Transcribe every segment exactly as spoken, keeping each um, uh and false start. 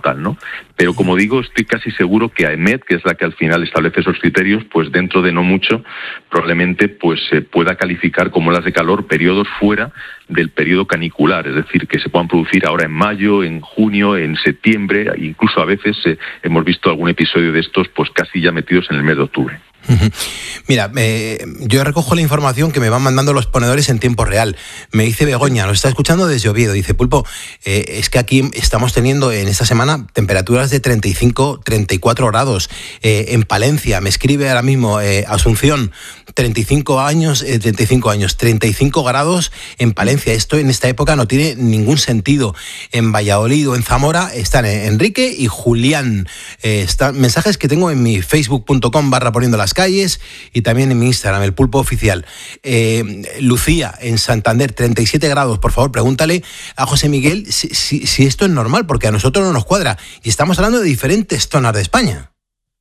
tal, ¿no? Pero como digo, estoy casi seguro que AEMET, que es la que al final establece esos criterios, pues dentro de no mucho, probablemente pues se pueda calificar como olas de calor periodos fuera del periodo canicular, es decir, que se puedan producir ahora en mayo, en junio, en septiembre, incluso a veces eh, hemos visto algún episodio de estos pues casi ya metidos en el mes de octubre. Mira, eh, yo recojo la información que me van mandando los ponedores en tiempo real. Me dice Begoña, nos está escuchando desde Oviedo, dice Pulpo, eh, es que aquí estamos teniendo en esta semana temperaturas de treinta y cinco, treinta y cuatro grados. Eh, en Palencia, me escribe ahora mismo eh, Asunción, treinta y cinco años, eh, treinta y cinco años, treinta y cinco grados en Palencia. Esto en esta época no tiene ningún sentido. En Valladolid o en Zamora están Enrique y Julián. Eh, están mensajes que tengo en mi facebook punto com barra poniendo las calles y también en mi Instagram, el Pulpo Oficial. Eh, Lucía, en Santander, treinta y siete grados. Por favor, pregúntale a José Miguel si, si, si esto es normal, porque a nosotros no nos cuadra. Y estamos hablando de diferentes zonas de España.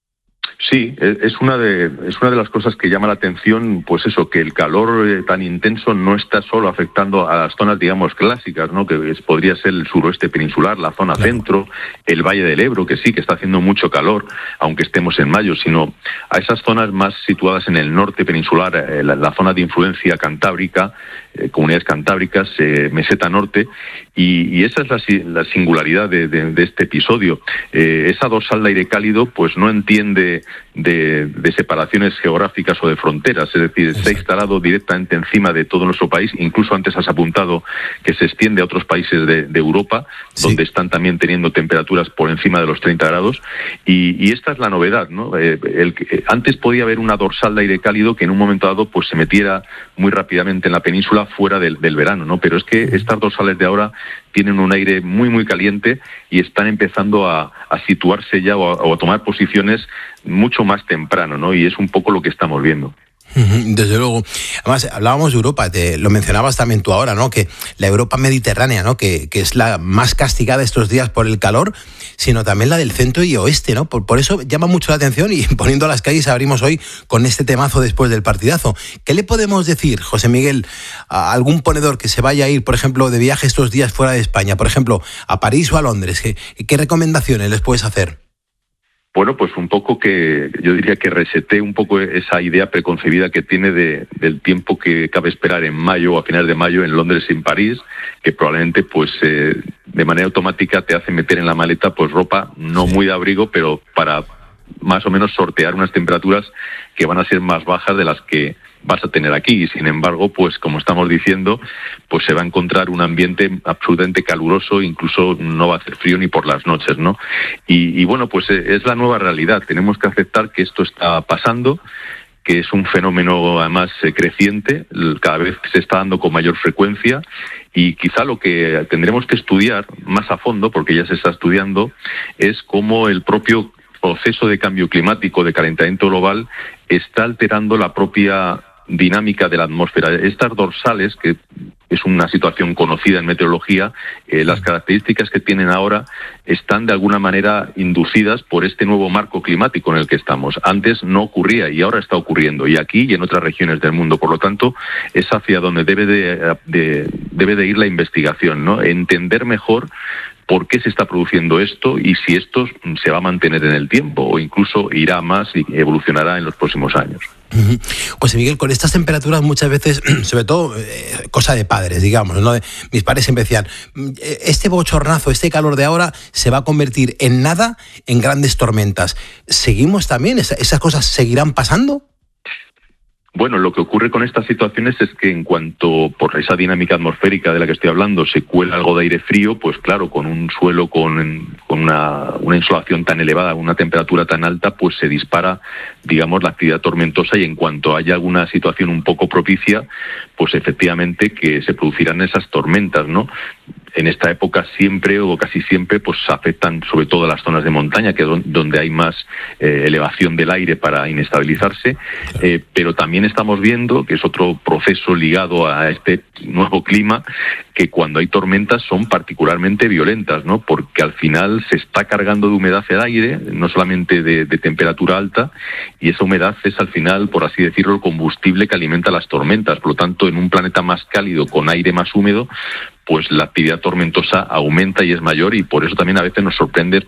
Sí, es una de es una de las cosas que llama la atención, pues eso, que el calor eh, tan intenso no está solo afectando a las zonas, digamos, clásicas, ¿no? Que es, podría ser el suroeste peninsular, la zona claro. centro, el Valle del Ebro, que sí, que está haciendo mucho calor, aunque estemos en mayo, sino a esas zonas más situadas en el norte peninsular, eh, la, la zona de influencia cantábrica, eh, comunidades cantábricas, eh, meseta norte, y, y esa es la, la singularidad de, de, de este episodio. Eh, esa dorsal de aire cálido, pues no entiende De, de separaciones geográficas o de fronteras, es decir, Exacto. se ha instalado directamente encima de todo nuestro país. Incluso antes has apuntado que se extiende a otros países de, de Europa, sí. donde están también teniendo temperaturas por encima de los treinta grados, y, y esta es la novedad, ¿no? Eh, el, eh, antes podía haber una dorsal de aire cálido que en un momento dado pues se metiera muy rápidamente en la península fuera del, del verano, ¿no? Pero es que estas dorsales de ahora tienen un aire muy muy caliente y están empezando a, a situarse ya o a, o a tomar posiciones mucho más temprano, ¿no? Y es un poco lo que estamos viendo. Desde luego. Además, hablábamos de Europa, te lo mencionabas también tú ahora, ¿no? Que la Europa mediterránea, ¿no? Que, que es la más castigada estos días por el calor, sino también la del centro y oeste, ¿no? Por, por eso llama mucho la atención y poniendo las calles abrimos hoy con este temazo después del partidazo. ¿Qué le podemos decir, José Miguel, a algún ponedor que se vaya a ir, por ejemplo, de viaje estos días fuera de España, por ejemplo, a París o a Londres? ¿Qué, qué recomendaciones les puedes hacer? Bueno, pues un poco que yo diría que reseté un poco esa idea preconcebida que tiene de, del tiempo que cabe esperar en mayo o a finales de mayo en Londres y en París, que probablemente pues eh, de manera automática te hace meter en la maleta pues ropa no sí. muy de abrigo, pero para más o menos sortear unas temperaturas que van a ser más bajas de las que vas a tener aquí. Y sin embargo, pues como estamos diciendo, pues se va a encontrar un ambiente absolutamente caluroso, incluso no va a hacer frío ni por las noches, ¿no? Y, y bueno, pues es la nueva realidad. Tenemos que aceptar que esto está pasando, que es un fenómeno además creciente, cada vez se está dando con mayor frecuencia, y quizá lo que tendremos que estudiar más a fondo, porque ya se está estudiando, es cómo el propio proceso de cambio climático, de calentamiento global, está alterando la propia dinámica de la atmósfera. Estas dorsales, que es una situación conocida en meteorología, eh, las características que tienen ahora están de alguna manera inducidas por este nuevo marco climático en el que estamos. Antes no ocurría y ahora está ocurriendo, y aquí y en otras regiones del mundo. Por lo tanto, es hacia donde debe de, de, debe de ir la investigación, ¿no? Entender mejor por qué se está produciendo esto y si esto se va a mantener en el tiempo o incluso irá más y evolucionará en los próximos años. Uh-huh. José Miguel, con estas temperaturas muchas veces, sobre todo eh, cosa de padres, digamos, ¿no? Mis padres siempre decían, este bochornazo, este calor de ahora se va a convertir en nada en grandes tormentas. ¿Seguimos también? ¿Esas cosas seguirán pasando? Bueno, lo que ocurre con estas situaciones es que en cuanto por esa dinámica atmosférica de la que estoy hablando se cuela algo de aire frío, pues claro, con un suelo con, con una, una insolación tan elevada, una temperatura tan alta, pues se dispara, digamos, la actividad tormentosa, y en cuanto haya alguna situación un poco propicia, pues efectivamente que se producirán esas tormentas, ¿no? En esta época siempre o casi siempre pues afectan sobre todo a las zonas de montaña, que es donde hay más eh, elevación del aire para inestabilizarse, eh, pero también estamos viendo, que es otro proceso ligado a este nuevo clima, que cuando hay tormentas son particularmente violentas, ¿no? Porque al final se está cargando de humedad el aire, no solamente de, de temperatura alta, y esa humedad es al final, por así decirlo, el combustible que alimenta las tormentas. Por lo tanto, en un planeta más cálido, con aire más húmedo, pues la actividad tormentosa aumenta y es mayor, y por eso también a veces nos sorprende